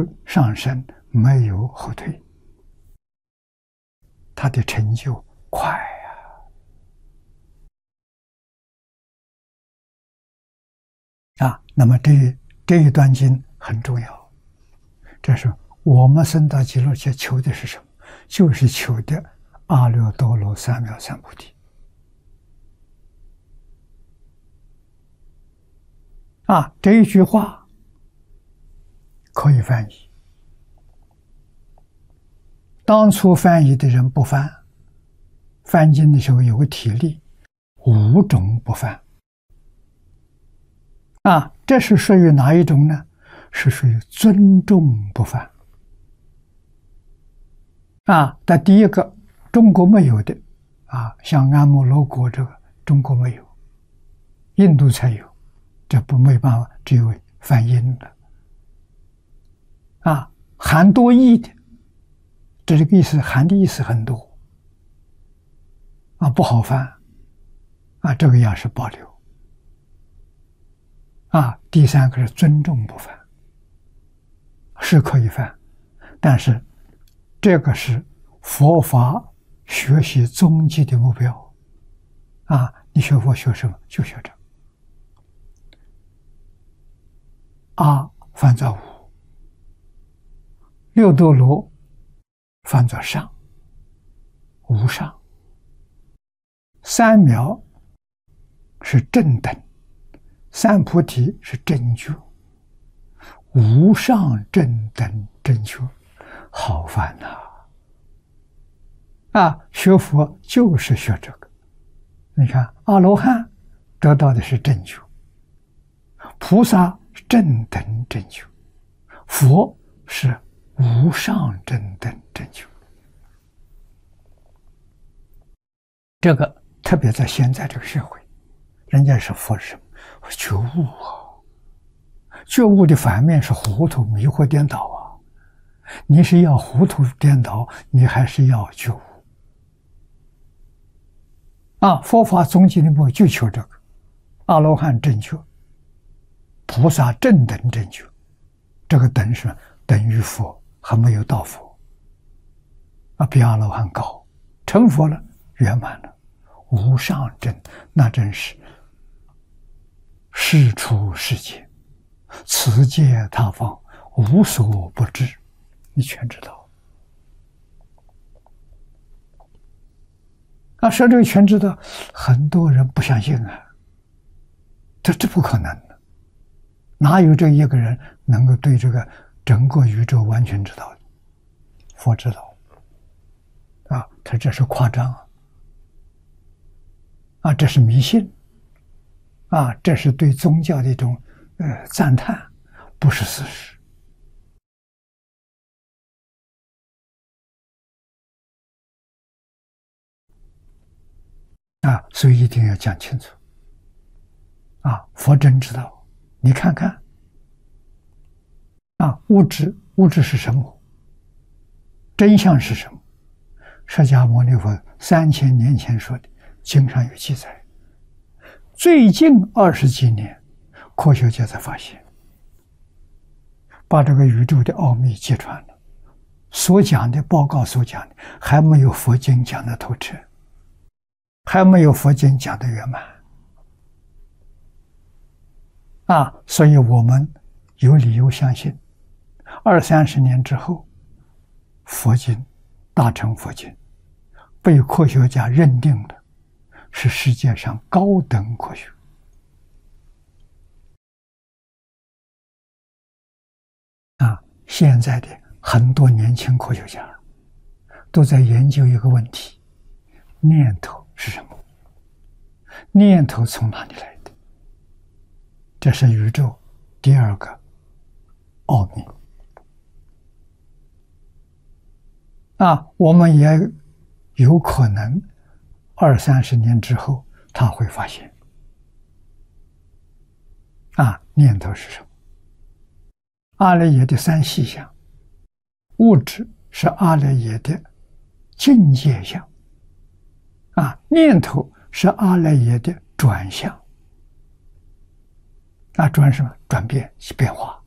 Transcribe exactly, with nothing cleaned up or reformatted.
有上升，没有后退，他的成就快啊！啊，那么这这一段经很重要，这是我们僧道极乐界求的是什么？就是求的阿耨多罗三藐三菩提。啊，这一句话可以翻译。当初翻译的人不翻，翻经的时候有个体例，五种不翻。啊，这是属于哪一种呢？是属于尊重不翻。啊，但第一个中国没有的，啊，像安摩罗国这个中国没有，印度才有，这不没办法，只有翻音的。啊，含多义的，这个意思含的意思很多，啊，不好翻，啊，这个要是保留。啊，第三个是尊重不翻，是可以翻，但是这个是佛法学习终极的目标。啊，你学佛学什么？就学这个。阿翻作无，六多罗翻作上，无上。三藐是正等，三菩提是正觉，无上正等正觉，好烦呐！啊，学佛就是学这个。你看，阿罗汉得到的是正觉，菩萨是正等正觉，佛是无上正等正觉。这个特别在现在这个社会，人家是佛是什么？觉悟啊！觉悟的反面是糊涂、迷惑、颠倒啊！你是要糊涂颠倒，你还是要觉悟？啊，佛法终极的目标就求这个，阿罗汉正觉，菩萨正等正觉，这个等是等于佛，还没有到佛，啊，比阿罗汉高，成佛了，圆满了，无上正，那真是世出世间，此界他方，无所不知，你全知道。啊，说这个全知道，很多人不相信啊，这这不可能的，哪有这一个人能够对这个整个宇宙完全知道的？佛知道，啊，他这是夸张啊，啊，这是迷信，啊，这是对宗教的一种呃赞叹，不是事实。啊，所以一定要讲清楚。啊，佛真知道，你看看，啊，物质物质是什么？真相是什么？释迦牟尼佛三千年前说的，经上有记载。最近二十几年，科学家才发现，把这个宇宙的奥秘揭穿了。所讲的报告所讲的，还没有佛经讲的透彻。还没有佛经讲的圆满啊，所以我们有理由相信，二三十年之后，佛经大乘佛经被科学家认定了是世界上高等科学啊。现在的很多年轻科学家都在研究一个问题：念头是什么？念头从哪里来的？这是宇宙第二个奥秘啊！我们也有可能二三十年之后他会发现啊，念头是什么？阿赖耶的三细相，物质是阿赖耶的境界相啊，念头是阿赖耶的转向啊，转什么？转变变化